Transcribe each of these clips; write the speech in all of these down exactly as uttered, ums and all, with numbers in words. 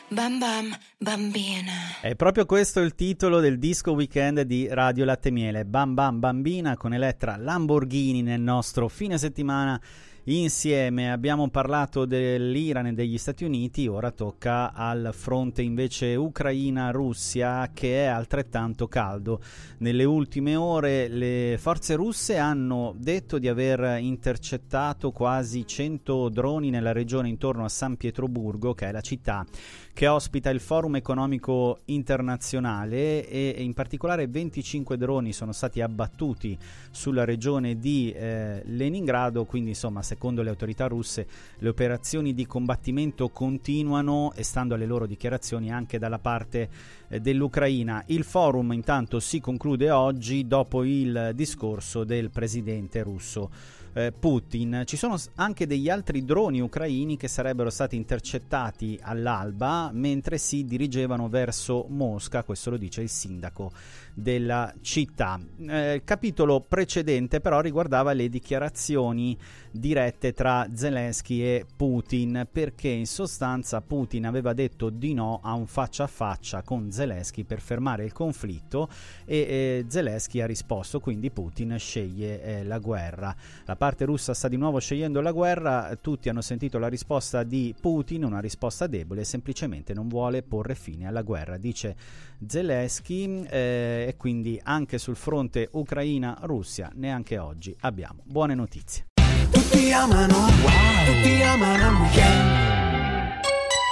Bam bam bambina. È proprio questo il titolo del disco weekend di Radio Latte Miele, Bam Bam Bambina, con Elettra Lamborghini nel nostro fine settimana insieme. Abbiamo parlato dell'Iran e degli Stati Uniti, ora tocca al fronte invece Ucraina-Russia, che è altrettanto caldo. Nelle ultime ore le forze russe hanno detto di aver intercettato quasi cento droni nella regione intorno a San Pietroburgo, che è la città che ospita il Forum Economico Internazionale, e in particolare venticinque droni sono stati abbattuti sulla regione di eh, Leningrado. Quindi insomma, secondo le autorità russe, le operazioni di combattimento continuano, e stando alle loro dichiarazioni anche dalla parte eh, dell'Ucraina. Il forum intanto si conclude oggi dopo il discorso del presidente russo eh, Putin. Ci sono anche degli altri droni ucraini che sarebbero stati intercettati all'alba mentre si dirigevano verso Mosca, questo lo dice il sindaco della città. Eh, il capitolo precedente però riguardava le dichiarazioni dirette tra Zelensky e Putin, perché in sostanza Putin aveva detto di no a un faccia a faccia con Zelensky per fermare il conflitto, e eh, Zelensky ha risposto, quindi Putin sceglie eh, la guerra. La parte russa sta di nuovo scegliendo la guerra, tutti hanno sentito la risposta di Putin, una risposta debole, semplicemente non vuole porre fine alla guerra, dice Zelensky, eh, e quindi anche sul fronte Ucraina-Russia neanche oggi abbiamo buone notizie. Tutti amano, wow, tutti amano weekend.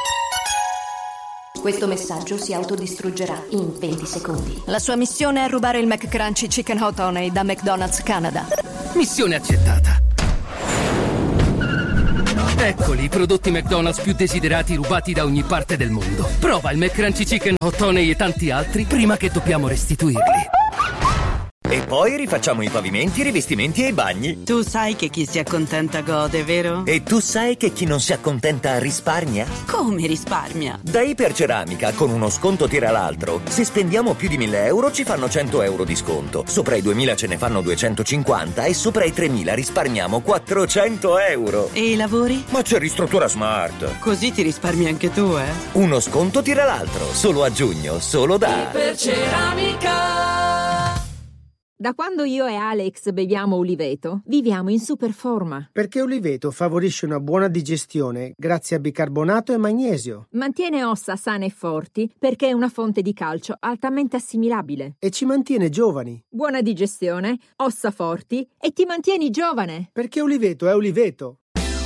Questo messaggio si autodistruggerà in venti secondi. La sua missione è rubare il McCrunchy Chicken Hot Honey da McDonald's Canada. Missione accettata. Eccoli i prodotti McDonald's più desiderati rubati da ogni parte del mondo. Prova il McCrunchy Chicken Hot Honey e tanti altri prima che dobbiamo restituirli. E poi rifacciamo i pavimenti, i rivestimenti e i bagni. Tu sai che chi si accontenta gode, vero? E tu sai che chi non si accontenta risparmia? Come risparmia? Da Iperceramica, con uno sconto tira l'altro. Se spendiamo più di mille euro ci fanno cento euro di sconto. Sopra i duemila ce ne fanno duecentocinquanta e sopra i tremila risparmiamo quattrocento euro. E i lavori? Ma c'è Ristruttura Smart. Così ti risparmi anche tu, eh? Uno sconto tira l'altro, solo a giugno, solo da Iperceramica. Da quando io e Alex beviamo Uliveto, viviamo in super forma. Perché Uliveto favorisce una buona digestione grazie a bicarbonato e magnesio. Mantiene ossa sane e forti perché è una fonte di calcio altamente assimilabile. E ci mantiene giovani. Buona digestione, ossa forti e ti mantieni giovane. Perché Uliveto è Uliveto.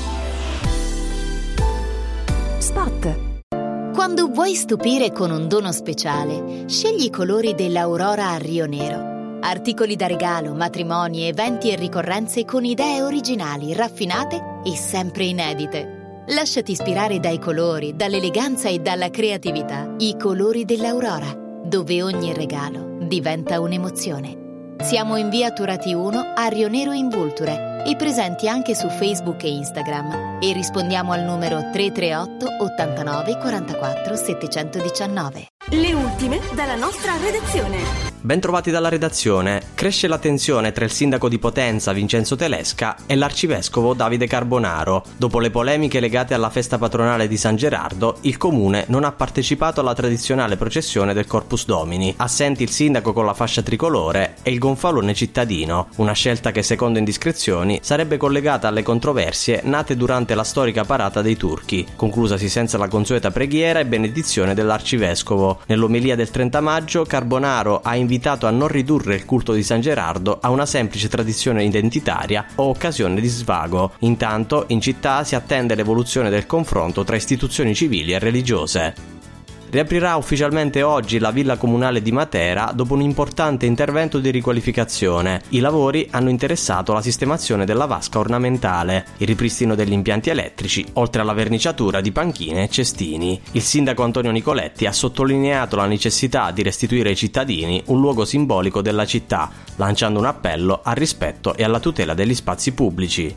Spot. Quando vuoi stupire con un dono speciale, scegli i colori dell'Aurora a Rio Nero. Articoli da regalo, matrimoni, eventi e ricorrenze con idee originali, raffinate e sempre inedite. Lasciati ispirare dai colori, dall'eleganza e dalla creatività. I colori dell'Aurora, dove ogni regalo diventa un'emozione. Siamo in via Turati uno a Rio Nero in Vulture e presenti anche su Facebook e Instagram, e rispondiamo al numero tre tre otto ottantanove quarantaquattro settecentodiciannove. Le ultime dalla nostra redazione. Bentrovati dalla redazione. Cresce la tensione tra il sindaco di Potenza Vincenzo Telesca e l'arcivescovo Davide Carbonaro. Dopo le polemiche legate alla festa patronale di San Gerardo, il comune non ha partecipato alla tradizionale processione del Corpus Domini. Assenti il sindaco con la fascia tricolore e il gonfalone cittadino, una scelta che secondo indiscrezioni sarebbe collegata alle controversie nate durante la storica parata dei turchi, conclusasi senza la consueta preghiera e benedizione dell'arcivescovo. Nell'omelia del trenta maggio Carbonaro ha invitato a non ridurre il culto di San Gerardo a una semplice tradizione identitaria o occasione di svago. Intanto in città si attende l'evoluzione del confronto tra istituzioni civili e religiose. Riaprirà ufficialmente oggi la villa comunale di Matera dopo un importante intervento di riqualificazione. I lavori hanno interessato la sistemazione della vasca ornamentale, il ripristino degli impianti elettrici, oltre alla verniciatura di panchine e cestini. Il sindaco Antonio Nicoletti ha sottolineato la necessità di restituire ai cittadini un luogo simbolico della città, lanciando un appello al rispetto e alla tutela degli spazi pubblici.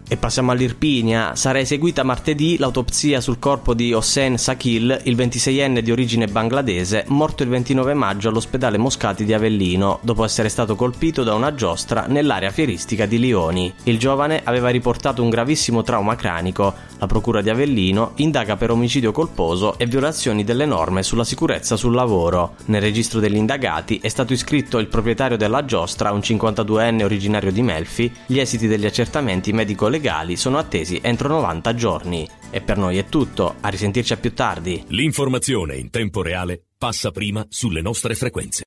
E passiamo all'Irpinia. Sarà eseguita martedì l'autopsia sul corpo di Hossein Shakil, il ventiseienne di origine bangladese, morto il ventinove maggio all'ospedale Moscati di Avellino, dopo essere stato colpito da una giostra nell'area fieristica di Lioni. Il giovane aveva riportato un gravissimo trauma cranico. La procura di Avellino indaga per omicidio colposo e violazioni delle norme sulla sicurezza sul lavoro. Nel registro degli indagati è stato iscritto il proprietario della giostra, un cinquantaduenne originario di Melfi. Gli esiti degli accertamenti medico-legali sono attesi entro novanta giorni. E per noi è tutto, a risentirci a più tardi. L'informazione in tempo reale passa prima sulle nostre frequenze.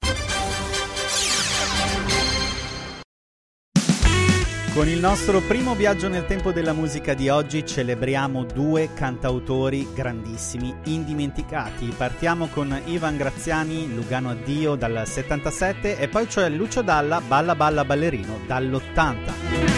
Con il nostro primo viaggio nel tempo della musica di oggi celebriamo due cantautori grandissimi, indimenticati. Partiamo con Ivan Graziani, Lugano Addio dal settantasette, e poi c'è Lucio Dalla, Balla Balla Ballerino dall'ottanta.